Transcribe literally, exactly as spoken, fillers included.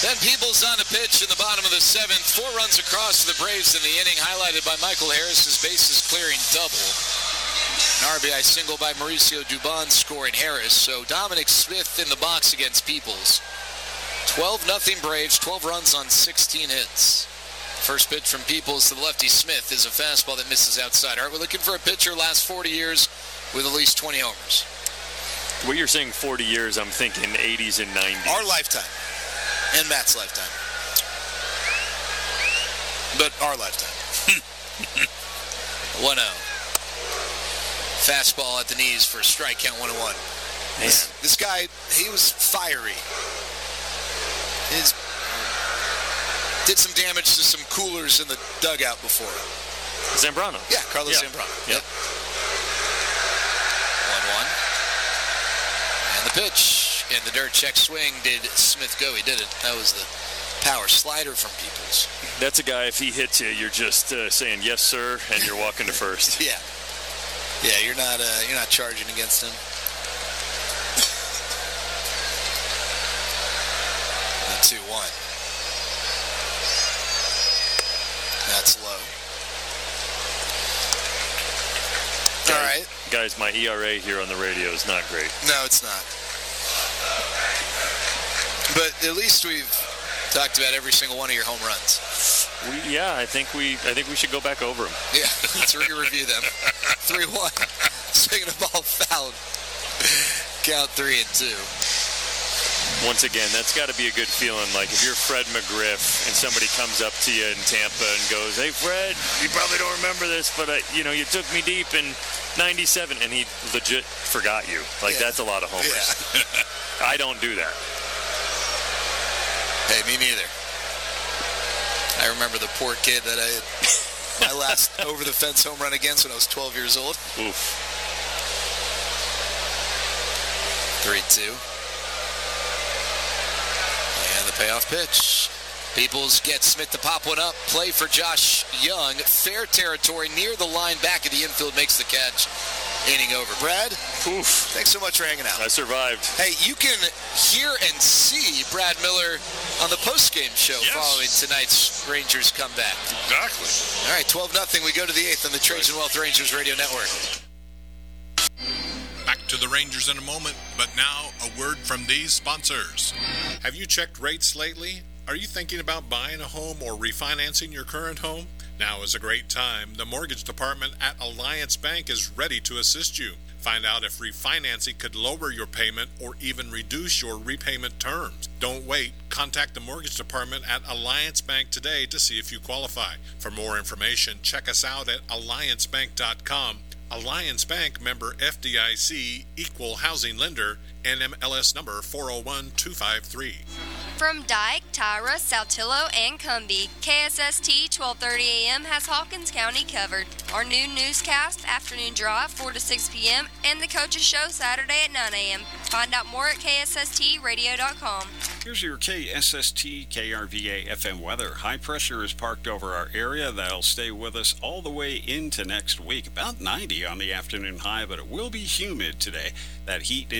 Ben Peebles on the pitch in the bottom of the seventh. Four runs across to the Braves in the inning, highlighted by Michael Harris's bases clearing double. An R B I single by Mauricio Dubon scoring Harris. So Dominic Smith in the box against Peebles. twelve nothing Braves, twelve runs on sixteen hits. First pitch from Peebles to the lefty Smith is a fastball that misses outside. All right, we're looking for a pitcher last forty years with at least twenty homers. What you're saying forty years, I'm thinking eighties and nineties. Our lifetime. And Matt's lifetime. But our lifetime. one oh. Fastball at the knees for a strike count, one oh one. This, this guy, he was fiery. His did some damage to some coolers in the dugout before. Zambrano. Yeah, Carlos yeah. Zambrano. Yep. one one. And the pitch. And the dirt check swing. Did Smith go? He did it. That was the power slider from Peebles. That's a guy, if he hits you, you're just uh, saying, yes, sir, and you're walking to first. Yeah. Yeah, you're not, uh, you're not charging against him. two one. That's low. Guys, All right. Guys, my E R A here on the radio is not great. No, it's not. But at least we've talked about every single one of your home runs. We, yeah, I think we I think we should go back over them. Yeah, let's re-review them. three one. Swinging a ball fouled. Count three and two. Once again, that's got to be a good feeling. Like if you're Fred McGriff and somebody comes up to you in Tampa and goes, "Hey, Fred, you probably don't remember this, but I, you know, you took me deep in ninety-seven," and he legit forgot you. Like yeah. That's a lot of homers. Yeah. I don't do that. Hey, me neither. I remember the poor kid that I had my last over-the-fence home run against when I was twelve years old. Oof. three two. And the payoff pitch. Peebles gets Smith to pop one up. Play for Josh Young. Fair territory near the line. Back of the infield makes the catch. Inning over. Brad, Oof. Thanks so much for hanging out. I survived. Hey, you can hear and see Brad Miller on the postgame show yes. following tonight's Rangers comeback. Exactly. All right, twelve nothing. We go to the eighth on the Trajan Wealth Rangers Radio Network. Back to the Rangers in a moment, but now a word from these sponsors. Have you checked rates lately? Are you thinking about buying a home or refinancing your current home? Now is a great time. The mortgage department at Alliance Bank is ready to assist you. Find out if refinancing could lower your payment or even reduce your repayment terms. Don't wait. Contact the mortgage department at Alliance Bank today to see if you qualify. For more information, check us out at alliance bank dot com. Alliance Bank, member F D I C, equal housing lender, N M L S number four oh one two five three. From Dyke, Tyra, Saltillo, and Cumbie, K S S T twelve thirty a.m. has Hawkins County covered. Our new newscast, Afternoon Drive, four to six p.m., and the Coach's Show Saturday at nine a.m. Find out more at K S S T radio dot com. Here's your K S S T K R V A F M weather. High pressure is parked over our area. That'll stay with us all the way into next week. About ninety on the afternoon high, but it will be humid today. That heat